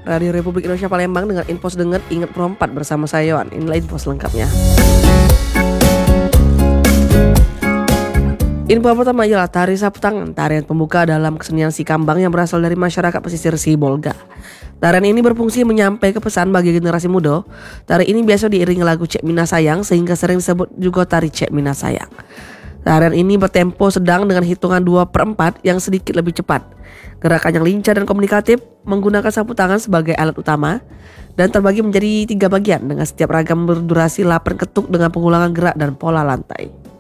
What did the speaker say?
Radio Republik Indonesia Palembang dengan info sedenget ingat perempat bersama saya Yohan. Inilah info selengkapnya. Info pertama ialah tari sapu tangan, tarian pembuka dalam kesenian Sikambang yang berasal dari masyarakat pesisir Sibolga. Tarian ini berfungsi menyampaikan pesan bagi generasi muda. Tari ini biasa diiringi lagu Cek Mina Sayang sehingga sering disebut juga tari Cek Mina Sayang. Tarian ini bertempo sedang dengan hitungan 2/4 yang sedikit lebih cepat. Gerakan yang lincah dan komunikatif menggunakan sapu tangan sebagai alat utama dan terbagi menjadi 3 bagian dengan setiap ragam berdurasi 8 ketuk dengan pengulangan gerak dan pola lantai.